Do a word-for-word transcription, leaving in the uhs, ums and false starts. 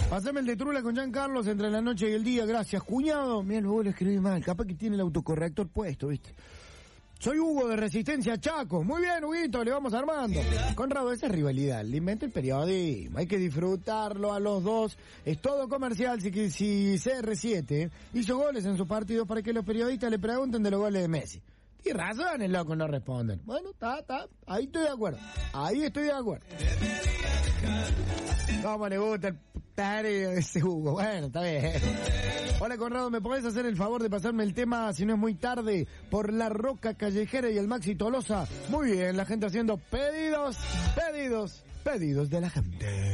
Haceme el de Trula con Giancarlos entre la noche y el día, gracias, cuñado. Mira, luego lo escribí mal, capaz que tiene el autocorrector puesto, ¿viste? Soy Hugo de Resistencia Chaco. Muy bien, Huguito, le vamos armando. Conrado, esa es rivalidad, le inventa el periodismo, hay que disfrutarlo a los dos. Es todo comercial si, si C R siete hizo goles en su partido para que los periodistas le pregunten de los goles de Messi. Tiene razón, el loco no responden. Bueno, está, está, ahí estoy de acuerdo. Ahí estoy de acuerdo. ¿Cómo le gusta el putario de ese Hugo? Bueno, está bien. Hola, Conrado, ¿me podés hacer el favor de pasarme el tema, si no es muy tarde, por La Roca Callejera y el Maxi Tolosa? Muy bien, la gente haciendo pedidos, pedidos, pedidos de la gente.